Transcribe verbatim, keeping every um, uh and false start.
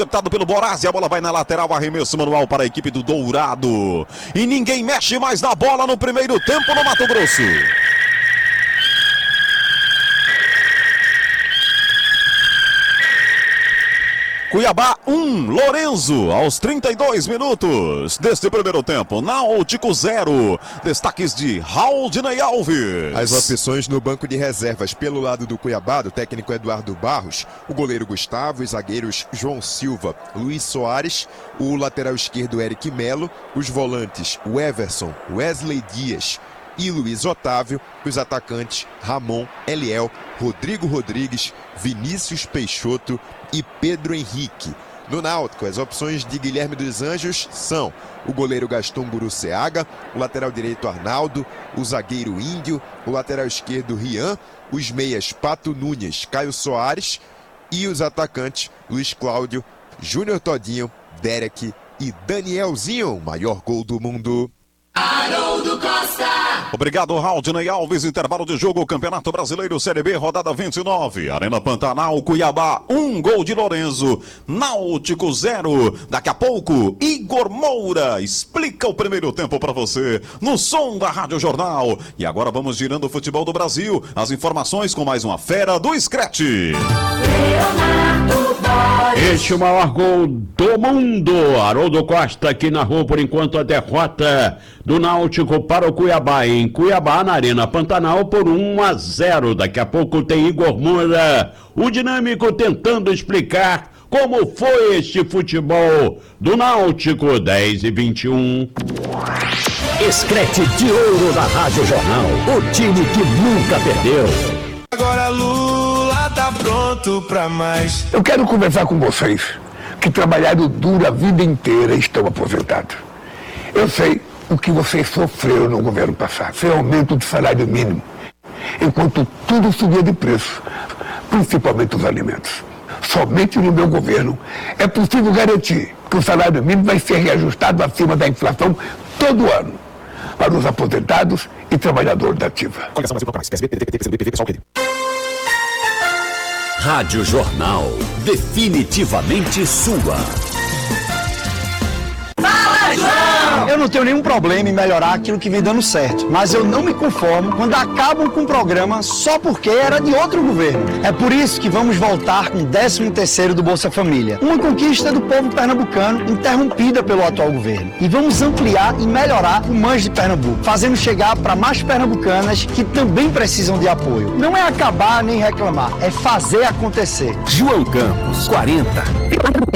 Interceptado pelo Borazzi, a bola vai na lateral, arremesso manual para a equipe do Dourado. E ninguém mexe mais na bola no primeiro tempo no Mato Grosso. Cuiabá um, Lorenzo, aos trinta e dois minutos deste primeiro tempo. Náutico zero. Destaques de Raudinei Alves. As opções no banco de reservas pelo lado do Cuiabá, do técnico Eduardo Barros, o goleiro Gustavo, os zagueiros João Silva, Luiz Soares, o lateral esquerdo Eric Melo, os volantes o Everson, Wesley Dias e Luiz Otávio, os atacantes Ramon, Eliel, Rodrigo Rodrigues, Vinícius Peixoto e Pedro Henrique. No Náutico, as opções de Guilherme dos Anjos são o goleiro Gaston Guruceaga, o lateral direito Arnaldo, o zagueiro Índio, o lateral esquerdo Rian, os meias Pato Nunes, Caio Soares e os atacantes Luiz Cláudio, Júnior Todinho, Derek e Danielzinho, o maior gol do mundo. Haroldo Costa. Obrigado, Raudinei Alves. Intervalo de jogo, Campeonato Brasileiro Série B, rodada vinte e nove. Arena Pantanal, Cuiabá, um gol de Lorenzo. Náutico zero. Daqui a pouco, Igor Moura explica o primeiro tempo para você no som da Rádio Jornal. E agora vamos girando o futebol do Brasil. As informações com mais uma fera do Scratch. Este é o maior gol do mundo. Haroldo Costa aqui narrou por enquanto a derrota do Náutico para o Cuiabá, em Cuiabá, na Arena Pantanal, por um a zero. Daqui a pouco tem Igor Moura, o dinâmico, tentando explicar como foi este futebol do Náutico. Dez e vinte e um. Scratch de ouro da Rádio Jornal, o time que nunca perdeu. Agora Lula tá pronto pra mais. Eu quero conversar com vocês que trabalharam duro a vida inteira e estão aposentados. Eu sei o que vocês sofreram no governo passado, sem aumento de salário mínimo, enquanto tudo subia de preço, principalmente os alimentos. Somente no meu governo é possível garantir que o salário mínimo vai ser reajustado acima da inflação todo ano para os aposentados e trabalhadores da ativa. Rádio Jornal, definitivamente sua. Fala, João! Eu não tenho nenhum problema em melhorar aquilo que vem dando certo, mas eu não me conformo quando acabam com o programa só porque era de outro governo. É por isso que vamos voltar com o décimo terceiro do Bolsa Família, uma conquista do povo pernambucano interrompida pelo atual governo. E vamos ampliar e melhorar o Mães de Pernambuco, fazendo chegar para mais pernambucanas que também precisam de apoio. Não é acabar nem reclamar, é fazer acontecer. João Campos, quarenta.